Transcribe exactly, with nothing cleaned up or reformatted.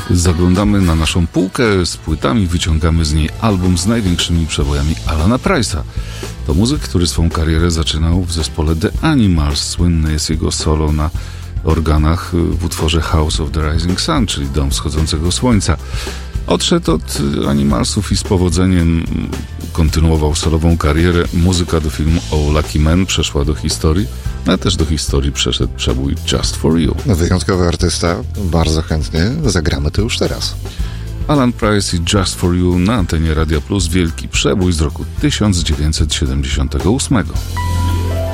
Zaglądamy na naszą półkę z płytami, wyciągamy z niej album z największymi przebojami Alana Price'a. To muzyk, który swą karierę zaczynał w zespole The Animals. Słynny jest jego solo na organach w utworze House of the Rising Sun, czyli Dom Wschodzącego Słońca. Odszedł od Animalsów i z powodzeniem kontynuował solową karierę. Muzyka do filmu Oh Lucky Man przeszła do historii, ale też do historii przeszedł przebój Just For You. Wyjątkowy artysta, bardzo chętnie zagramy to już teraz. Alan Price i Just For You na antenie Radia Plus, wielki przebój z roku tysiąc dziewięćset siedemdziesiątego ósmego.